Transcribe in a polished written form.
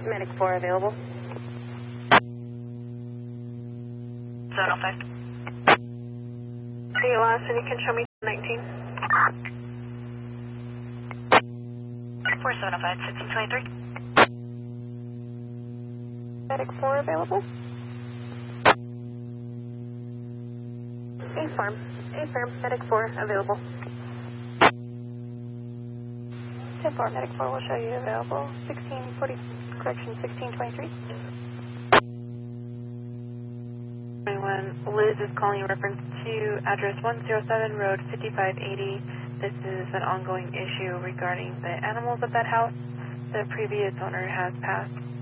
Medic 4 available. 705. See you last, and you can show me 19. 4705, 1623. Medic 4 available. Affirm. Medic 4 available. 10-4, Medic 4 will show you available. 1640, correction, 1623. Liz is calling in reference to address 107 Road 5580. This is an ongoing issue regarding the animals at that house. The previous owner has passed.